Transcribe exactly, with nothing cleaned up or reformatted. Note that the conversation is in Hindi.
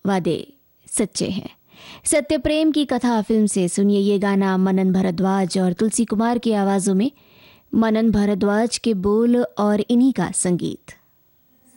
वादे सच्चे हैं। सत्य प्रेम की कथा फिल्म से सुनिए ये गाना मनन भारद्वाज और तुलसी कुमार की आवाज़ों में। मनन भारद्वाज के बोल और इन्हीं का संगीत।